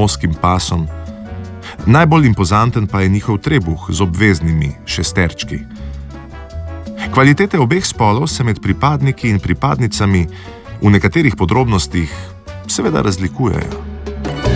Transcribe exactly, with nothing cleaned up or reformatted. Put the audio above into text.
ozkim pasom. Najbolj impozanten pa je njihov trebuh z obveznimi šesterčki. Kvalitete obeh spolov se med pripadniki in pripadnicami v nekaterih podrobnostih seveda razlikujejo.